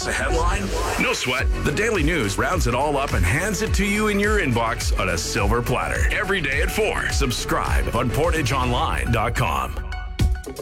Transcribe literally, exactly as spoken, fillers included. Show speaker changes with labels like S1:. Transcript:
S1: a headline? No sweat. The Daily News rounds it all up and hands it to you in your inbox on a silver platter. Every day at four. Subscribe on portage online dot com.